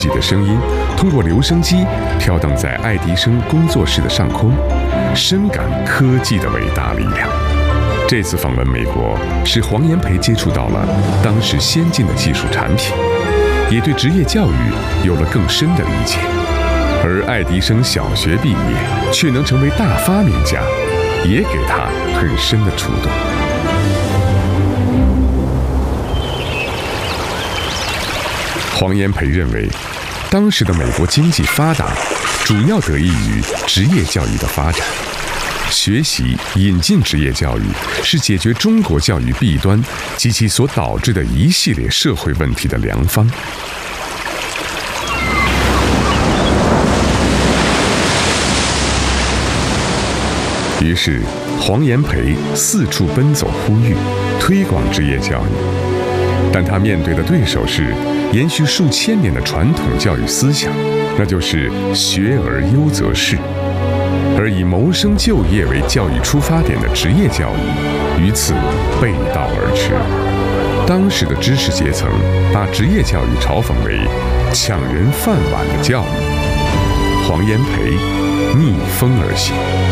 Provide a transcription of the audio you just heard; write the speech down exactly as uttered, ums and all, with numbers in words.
自己的声音通过留声机飘荡在爱迪生工作室的上空，深感科技的伟大力量。这次访问美国，使黄炎培接触到了当时先进的技术产品，也对职业教育有了更深的理解。而爱迪生小学毕业却能成为大发明家，也给他很深的触动。黄炎培认为，当时的美国经济发达，主要得益于职业教育的发展。学习引进职业教育是解决中国教育弊端及其所导致的一系列社会问题的良方。于是，黄炎培四处奔走呼吁，推广职业教育。但他面对的对手是延续数千年的传统教育思想，那就是学而优则仕。而以谋生就业为教育出发点的职业教育，于此背道而驰。当时的知识阶层把职业教育嘲讽为抢人饭碗的教育。黄炎培逆风而行。